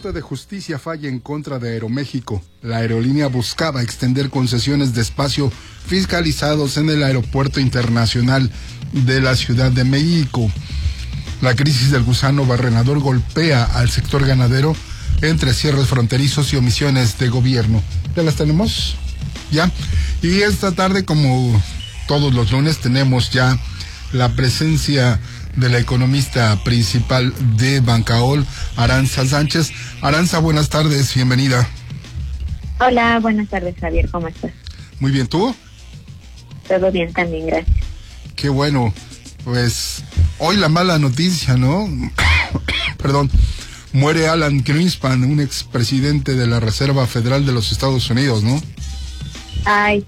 Corte de Justicia falla en contra de Aeroméxico. La aerolínea buscaba extender concesiones de espacio fiscalizados en el Aeropuerto Internacional de la Ciudad de México. La crisis del gusano barrenador golpea al sector ganadero entre cierres fronterizos y omisiones de gobierno. ¿Ya las tenemos? ¿Ya? Y esta tarde, como todos los lunes, tenemos ya la presencia de la economista principal de Bancaol, Aranza Sánchez. Aranza, buenas tardes, bienvenida. Hola, buenas tardes, Javier, ¿cómo estás? Muy bien, ¿tú? Todo bien también, gracias. Qué bueno, pues hoy la mala noticia, ¿no? Perdón, muere Alan Greenspan, un expresidente de la Reserva Federal de los Estados Unidos, ¿no? Ay,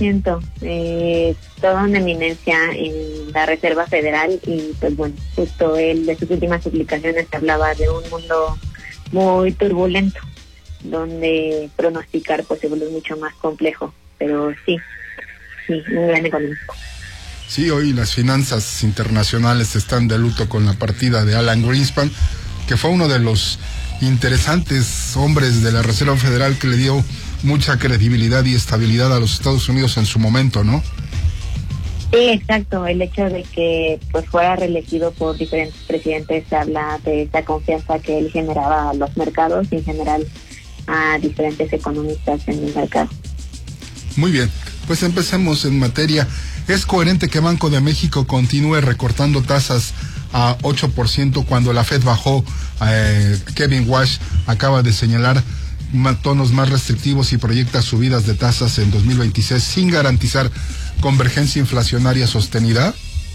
100%, toda una eminencia en la Reserva Federal y pues bueno, justo él de sus últimas publicaciones hablaba de un mundo muy turbulento, donde pronosticar pues se vuelve mucho más complejo, pero sí, un gran económico. Sí, hoy las finanzas internacionales están de luto con la partida de Alan Greenspan, que fue uno de los interesantes hombres de la Reserva Federal que le dio mucha credibilidad y estabilidad a los Estados Unidos en su momento, ¿no? Sí, exacto. El hecho de que pues fuera reelegido por diferentes presidentes habla de esa confianza que él generaba a los mercados y en general a diferentes economistas en el mercado. Muy bien, pues empecemos en materia. ¿Es coherente que Banco de México continúe recortando tasas a 8% cuando la Fed bajó? Kevin Walsh acaba de señalar tonos más restrictivos y proyecta subidas de tasas en 2026 sin garantizar convergencia inflacionaria sostenida.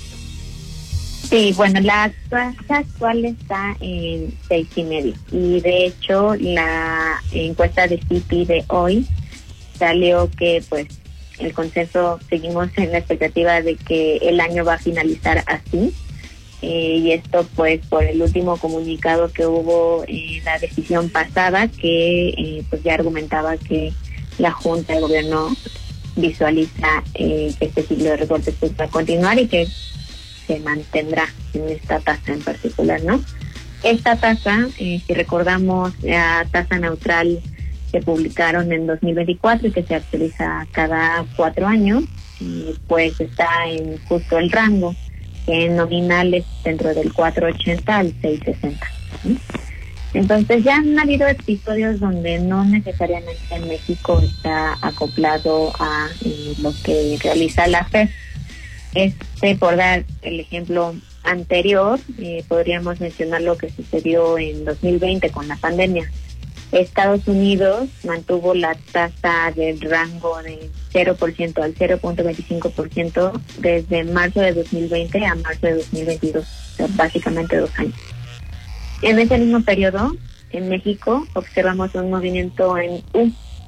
Sí, bueno, la tasa actual está en 6.5 y de hecho la encuesta de CIPI de hoy salió que pues el consenso, seguimos en la expectativa de que el año va a finalizar así. Y esto pues por el último comunicado que hubo en la decisión pasada que pues ya argumentaba que la Junta de Gobierno visualiza que este ciclo de recortes pues va a continuar y que se mantendrá en esta tasa en particular, ¿no? Esta tasa, si recordamos, la tasa neutral que publicaron en 2024 y que se actualiza cada 4 años, pues está en justo el rango que en nominales dentro del 4.80 al 6.60. Entonces ya han habido episodios donde no necesariamente en México está acoplado a lo que realiza la FED. Por dar el ejemplo anterior, podríamos mencionar lo que sucedió en 2020 con la pandemia. Estados Unidos mantuvo la tasa del rango de 0% al 0.25% desde marzo de 2020 a marzo de 2022, o sea, básicamente 2 años. En ese mismo periodo, en México, observamos un movimiento en U,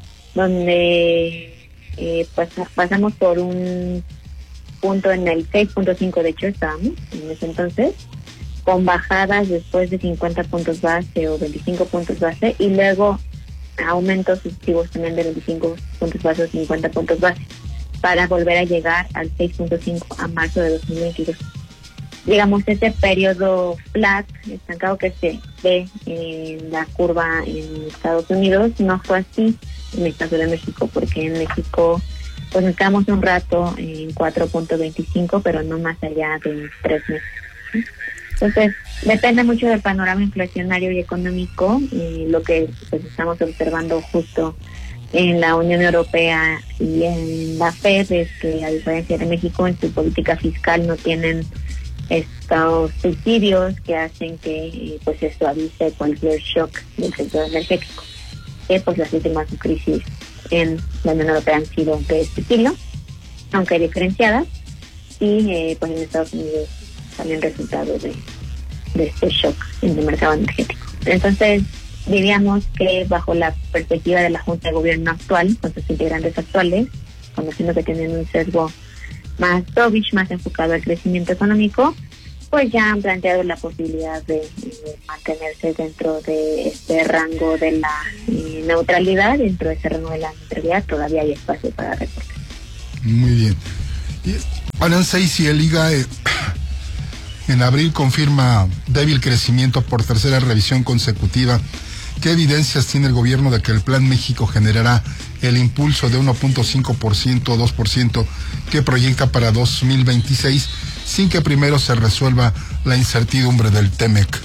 donde pasamos por un punto en el 6.5, de hecho estábamos en ese entonces, con bajadas después de 50 puntos base o 25 puntos base y luego aumentos sucesivos también de 25 puntos base o 50 puntos base para volver a llegar al 6.5 a marzo de 2022. Digamos, este periodo flat, estancado que se ve en la curva en Estados Unidos, no fue así en el caso de México, porque en México pues nos quedamos un rato en 4.25, pero no más allá de 3 meses. Entonces, depende mucho del panorama inflacionario y económico, lo que pues estamos observando justo en la Unión Europea y en la FED es que, a diferencia de México, en su política fiscal no tienen estos subsidios que hacen que pues se suavice cualquier shock del sector energético. Pues las últimas crisis en la Unión Europea han sido de este estilo, aunque diferenciadas, y pues en Estados Unidos también resultado de este shock en el mercado energético. Entonces, diríamos que bajo la perspectiva de la Junta de Gobierno actual, con sus integrantes actuales, conociendo que tienen un sesgo más dovish, más enfocado al crecimiento económico, pues ya han planteado la posibilidad de mantenerse dentro de este rango de la neutralidad. Dentro de ese rango de la neutralidad todavía hay espacio para recortes. Muy bien. Aranza, y si el IGAE en abril confirma débil crecimiento por tercera revisión consecutiva, ¿Qué evidencias tiene el gobierno de que el Plan México generará el impulso de 1.5% o 2% que proyecta para 2026 sin que primero se resuelva la incertidumbre del TEMEC?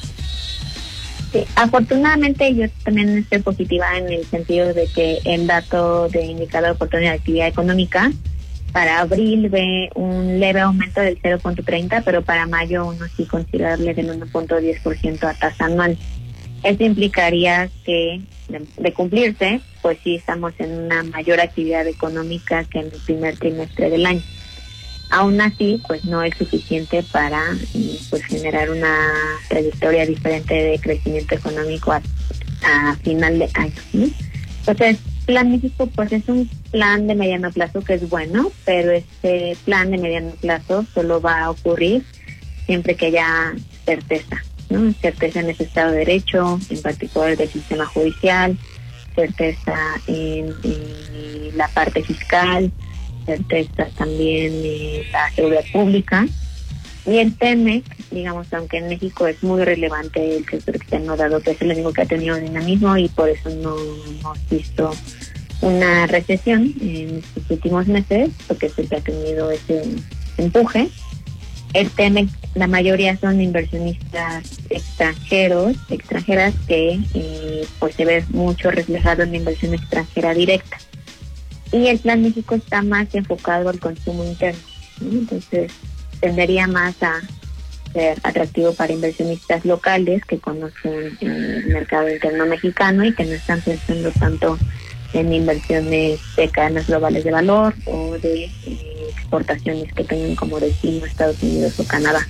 Sí, afortunadamente yo también estoy positiva en el sentido de que el dato de indicador de oportunidad de actividad económica para abril ve un leve aumento del 0.30, pero para mayo uno sí considerable del 1.10% a tasa anual. Esto implicaría que, de cumplirse, pues sí estamos en una mayor actividad económica que en el primer trimestre del año. Aún así, pues no es suficiente para pues generar una trayectoria diferente de crecimiento económico a final de año, ¿no? Entonces, Plan México pues es un plan de mediano plazo que es bueno, pero este plan de mediano plazo solo va a ocurrir siempre que haya certeza, ¿no? Certeza en ese Estado de Derecho, en particular del sistema judicial, certeza en la parte fiscal, certeza también en la seguridad pública. Y el TEMEC, digamos, aunque en México es muy relevante el sector externo, dado que es el único que ha tenido dinamismo y por eso no hemos visto una recesión en estos últimos meses, porque es el que ha tenido ese empuje. El TEMEC, la mayoría son inversionistas extranjeras que pues se ve mucho reflejado en la inversión extranjera directa. Y el Plan México está más enfocado al consumo interno, ¿no? Entonces tendería más a ser atractivo para inversionistas locales que conocen el mercado interno mexicano y que no están pensando tanto en inversiones de cadenas globales de valor o de exportaciones que tengan como destino Estados Unidos o Canadá.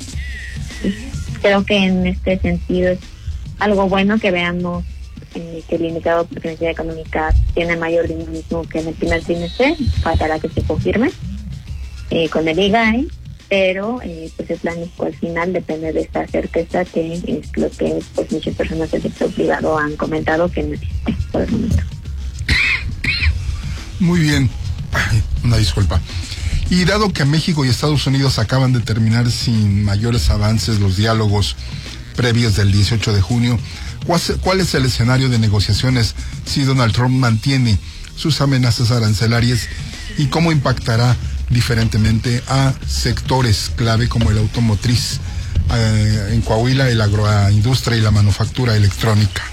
Creo que en este sentido es algo bueno que veamos que el indicador de oportunidad económica tiene mayor dinamismo que en el primer trimestre, faltará que se confirme con el IGAE, pero pues el Plan México al final depende de esta certeza que es lo que pues muchas personas del sector privado han comentado que no existe por el momento. Muy bien, una disculpa. Y dado que México y Estados Unidos acaban de terminar sin mayores avances los diálogos previos del 18 de junio, ¿cuál es el escenario de negociaciones si Donald Trump mantiene sus amenazas arancelarias y cómo impactará diferentemente a sectores clave como el automotriz, en Coahuila, el agroindustria y la manufactura electrónica?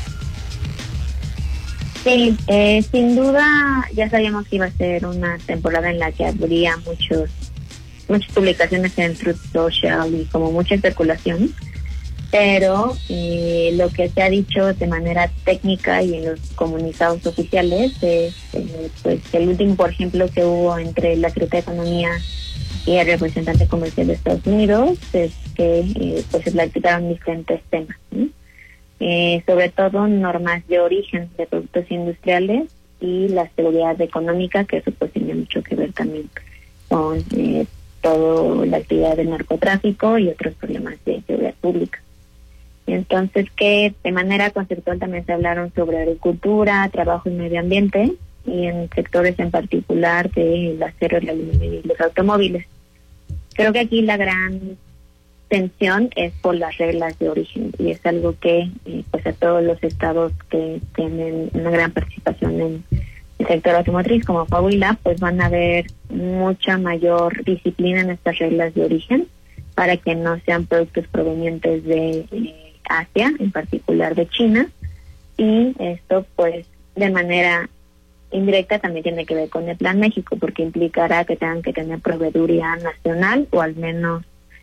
Sí, sin duda ya sabíamos que iba a ser una temporada en la que habría muchas publicaciones en Truth Social y como mucha especulación, pero lo que se ha dicho de manera técnica y en los comunicados oficiales es pues el último, por ejemplo, que hubo entre la Secretaría de Economía y el representante comercial de Estados Unidos es que pues se platicaron diferentes temas, ¿no? Sobre todo normas de origen de productos industriales y la seguridad económica, que eso pues tiene mucho que ver también con toda la actividad del narcotráfico y otros problemas de seguridad pública. Entonces, que de manera conceptual también se hablaron sobre agricultura, trabajo y medio ambiente, y en sectores en particular del acero, el aluminio y los automóviles. Creo que aquí la gran tensión es por las reglas de origen, y es algo que pues a todos los estados que tienen una gran participación en el sector automotriz como Coahuila, pues van a ver mucha mayor disciplina en estas reglas de origen para que no sean productos provenientes de Asia, en particular de China, y esto pues de manera indirecta también tiene que ver con el Plan México, porque implicará que tengan que tener proveeduría nacional o al menos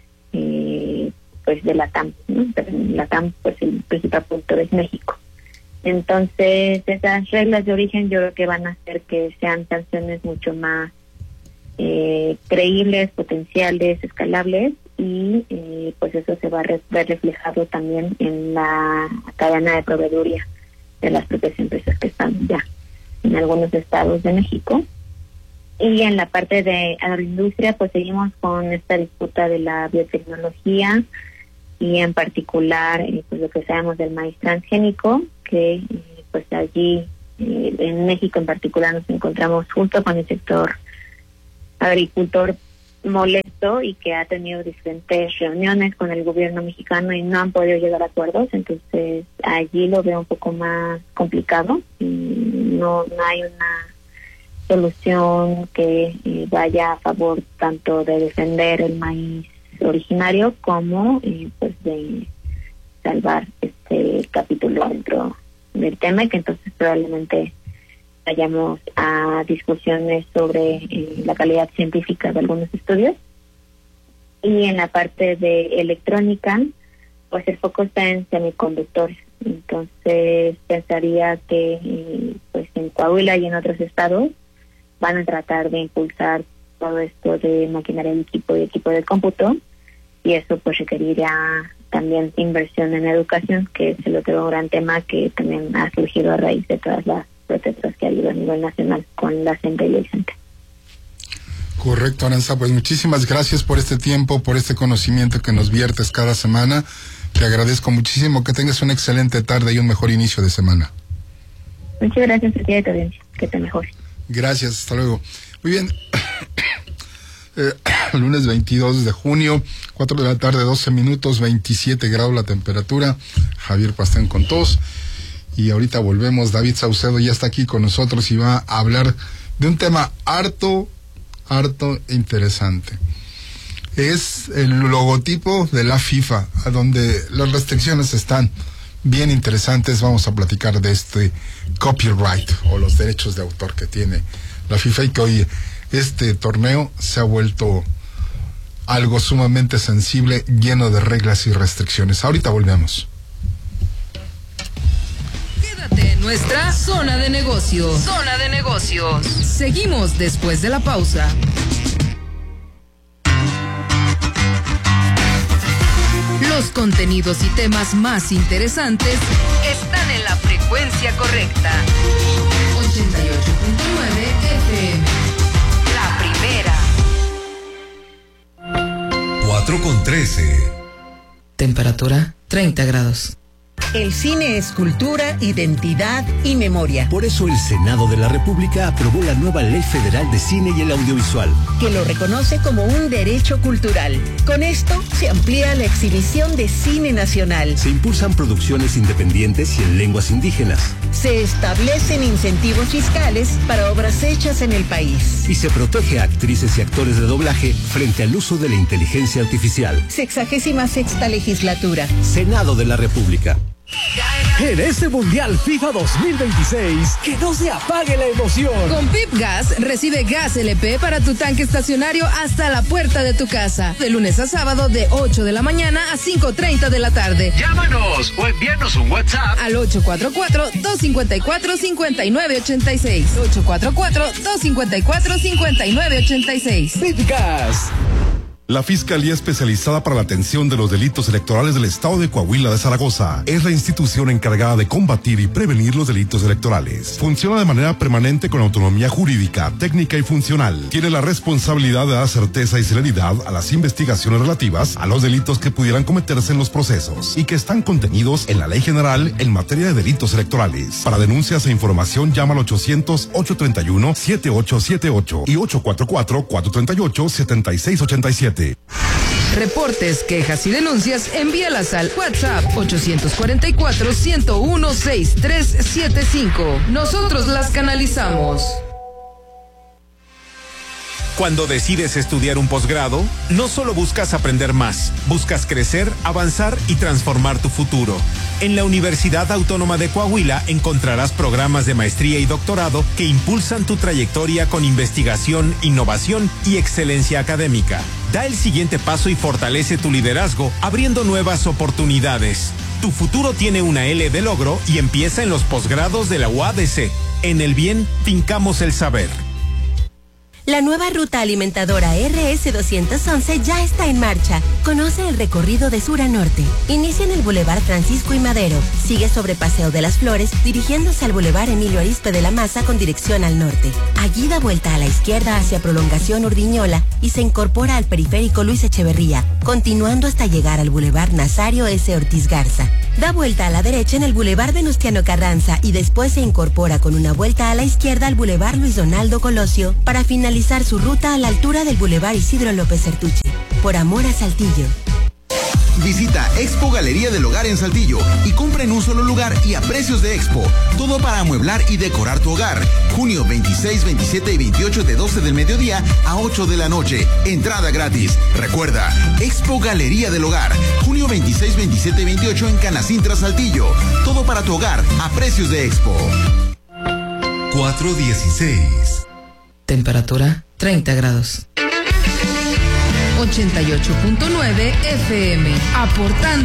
pues de la TAM, ¿no? Pero en la TAM pues el principal productor es México. Entonces esas reglas de origen yo creo que van a hacer que sean sanciones mucho más creíbles, potenciales, escalables, y pues eso se va a ver reflejado también en la cadena de proveeduría de las propias empresas que están ya en algunos estados de México. Y en la parte de agroindustria, pues seguimos con esta disputa de la biotecnología y en particular pues lo que sabemos del maíz transgénico, que pues allí en México en particular nos encontramos junto con el sector agricultor molesto y que ha tenido diferentes reuniones con el gobierno mexicano y no han podido llegar a acuerdos. Entonces allí lo veo un poco más complicado. No hay una solución que vaya a favor tanto de defender el maíz originario como pues de salvar este capítulo dentro del tema, y que entonces probablemente vayamos a discusiones sobre la calidad científica de algunos estudios. Y en la parte de electrónica, pues el foco está en semiconductores. Entonces pensaría que pues en Coahuila y en otros estados van a tratar de impulsar todo esto de maquinaria de equipo y equipo de cómputo, y eso pues requerirá también inversión en educación, que es el otro gran tema que también ha surgido a raíz de todas las protestas que ha habido a nivel nacional con la CENTE y el CENTE. Correcto, Aranza, pues muchísimas gracias por este tiempo, por este conocimiento que nos viertes cada semana. Te agradezco muchísimo, que tengas una excelente tarde y un mejor inicio de semana. Muchas gracias a ti y a tu audiencia, que te mejores. Gracias, hasta luego. Muy bien. Lunes 22 de junio, 4 de la tarde, 12 minutos, 27 grados la temperatura. Javier Pastén con tos. Y ahorita volvemos. David Saucedo ya está aquí con nosotros y va a hablar de un tema harto interesante. Es el logotipo de la FIFA, a donde las restricciones están bien interesantes. Vamos a platicar de este copyright o los derechos de autor que tiene la FIFA, y que hoy este torneo se ha vuelto algo sumamente sensible, lleno de reglas y restricciones. Ahorita volvemos. Quédate en nuestra zona de negocios. Zona de negocios. Seguimos después de la pausa. Los contenidos y temas más interesantes están en la frecuencia correcta. 88.9 FM. La primera. 4:13. Temperatura 30 grados. El cine es cultura, identidad y memoria. Por eso el Senado de la República aprobó la nueva Ley Federal de Cine y el Audiovisual, que lo reconoce como un derecho cultural. Con esto se amplía la exhibición de cine nacional. Se impulsan producciones independientes y en lenguas indígenas. Se establecen incentivos fiscales para obras hechas en el país. Y se protege a actrices y actores de doblaje frente al uso de la inteligencia artificial. 66ª legislatura. Senado de la República. En este Mundial FIFA 2026, que no se apague la emoción. Con Pip Gas, recibe gas LP para tu tanque estacionario hasta la puerta de tu casa. De lunes a sábado, de 8 de la mañana a 5:30 de la tarde. Llámanos o envíanos un WhatsApp al 844-254-5986. 844-254-5986. Pip Gas. La Fiscalía Especializada para la Atención de los Delitos Electorales del Estado de Coahuila de Zaragoza es la institución encargada de combatir y prevenir los delitos electorales. Funciona de manera permanente con autonomía jurídica, técnica y funcional. Tiene la responsabilidad de dar certeza y celeridad a las investigaciones relativas a los delitos que pudieran cometerse en los procesos y que están contenidos en la Ley General en materia de delitos electorales. Para denuncias e información llama al 800-831-7878 y 844-438-7687. Reportes, quejas y denuncias, envíalas al WhatsApp 844-101-6375. Nosotros las canalizamos. Cuando decides estudiar un posgrado, no solo buscas aprender más, buscas crecer, avanzar y transformar tu futuro. En la Universidad Autónoma de Coahuila encontrarás programas de maestría y doctorado que impulsan tu trayectoria con investigación, innovación y excelencia académica. Da el siguiente paso y fortalece tu liderazgo, abriendo nuevas oportunidades. Tu futuro tiene una L de logro y empieza en los posgrados de la UADC. En el bien, fincamos el saber. La nueva ruta alimentadora RS-211 ya está en marcha. Conoce el recorrido de sur a norte. Inicia en el Boulevard Francisco y Madero. Sigue sobre Paseo de las Flores, dirigiéndose al Boulevard Emilio Arizpe de la Maza con dirección al norte. Allí da vuelta a la izquierda hacia Prolongación Urdiñola y se incorpora al periférico Luis Echeverría, continuando hasta llegar al Boulevard Nazario S. Ortiz Garza. Da vuelta a la derecha en el Boulevard Venustiano Carranza y después se incorpora con una vuelta a la izquierda al Boulevard Luis Donaldo Colosio para finalizar su ruta a la altura del Boulevard Isidro López Certuche. Por amor a Saltillo. Visita Expo Galería del Hogar en Saltillo y compra en un solo lugar y a precios de Expo. Todo para amueblar y decorar tu hogar. Junio 26, 27 y 28 de 12 del mediodía a 8 de la noche. Entrada gratis. Recuerda, Expo Galería del Hogar. Junio 26, 27 y 28 en Canacintra, Saltillo. Todo para tu hogar a precios de Expo. 416. Temperatura 30 grados. 88.9 FM. Aportando